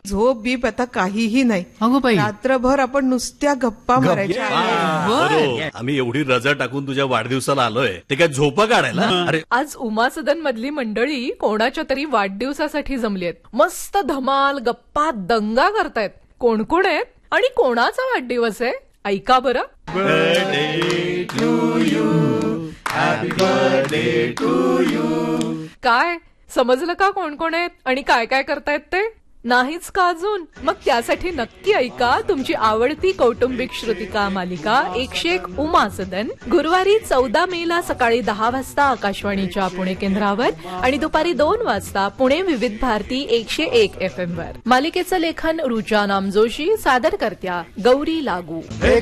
झोप बीप आता काहीही नाही. अगो बाई, रात्रभर आपण नुसत्या गप्पा मारायच्या. आम्ही एवढी रजा टाकून तुझ्या वाढदिवसाला आलोय, ते काय झोपा काढायला? अरे आज उमा सदन मधली मंडळी कोणाच्या तरी वाढदिवसासाठी जमली आहेत. मस्त धमाल गप्पा दंगा करतायत. कोण कोण आहेत आणि कोणाचा वाढदिवस आहे ऐका बरं. काय समजलं का कोण कोण आहेत आणि काय काय करतायत ते? नाहीच का अजून? मग त्यासाठी नक्की ऐका तुमची आवडती कौटुंबिक श्रुतिका मालिका 101 उमा सदन गुरुवारी 14 मेला सकाळी 10 वाजता आकाशवाणीच्या पुणे केंद्रावर आणि दुपारी 2 वाजता पुणे विविध भारती 101 FM वर. मालिकेचं लेखन रुचा नामजोशी, सादर करत्या गौरी लागू.